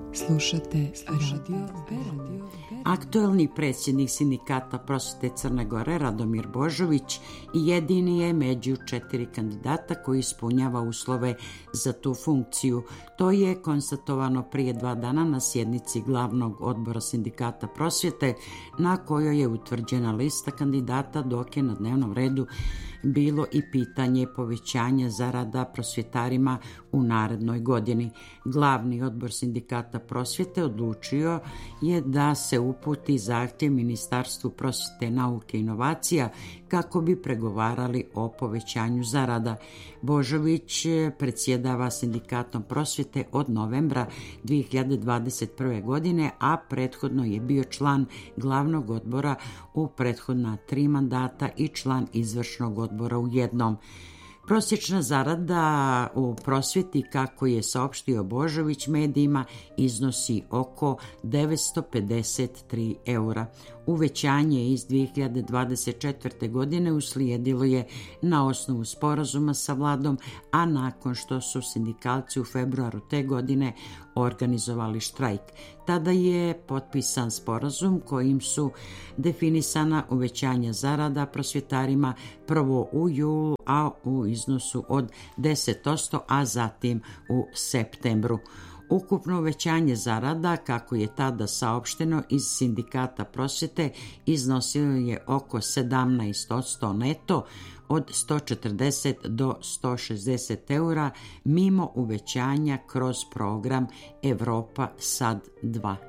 Slušate Radio Beran. Aktuelni predsjednik Sindikata prosvjete Crne Gore Radomir Božović i jedini je među 4 kandidata koji ispunjava uslove za tu funkciju. To je konstatovano prije 2 dana na sjednici glavnog odbora Sindikata prosvjete na kojoj je utvrđena lista kandidata, dok je na dnevnom redu bilo i pitanje povećanja zarada prosvjetarima u narednoj godini. Glavni odbor Sindikata prosvjete odlučio je da se uputi zahtjev Ministarstvu prosvjete, nauke i inovacija kako bi pregovarali o povećanju zarada. Božović predsjedava Sindikatom prosvjete od novembra 2021. godine, a prethodno je bio član glavnog odbora u prethodna 3 mandata i član izvršnog odbora u jednom. Prosječna zarada u prosvjeti, kako je saopštio Božović medijima, iznosi oko 953 eura. Uvećanje iz 2024. godine uslijedilo je na osnovu sporazuma sa vladom, a nakon što su sindikalci u februaru te godine organizovali štrajk. Tada je potpisan sporazum kojim su definisana uvećanja zarada prosvjetarima prvo u julu, a u iznosu od 10%, a zatim u septembru. Ukupno uvećanje zarada, kako je tada saopšteno iz Sindikata prosvjete, iznosilo je oko 17% neto, od 140 do 160 eura, mimo uvećanja kroz program Evropa Sad 2.